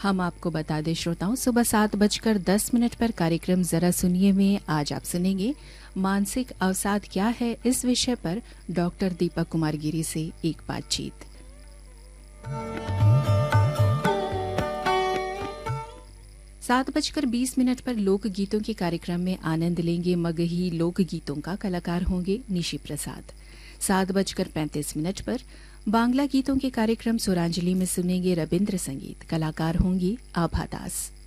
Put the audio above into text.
हम आपको बता दें श्रोताओं, सुबह 7:10 पर कार्यक्रम जरा सुनिए में आज आप सुनेंगे मानसिक अवसाद क्या है, इस विषय पर डॉक्टर दीपक कुमार गिरी से एक बातचीत। 7:20 पर लोकगीतों के कार्यक्रम में आनंद लेंगे मगही लोकगीतों का, कलाकार होंगे निशी प्रसाद। 7:35 पर बांग्ला गीतों के कार्यक्रम सुरांजलि में सुनेंगे रविंद्र संगीत, कलाकार होंगी आभा दास।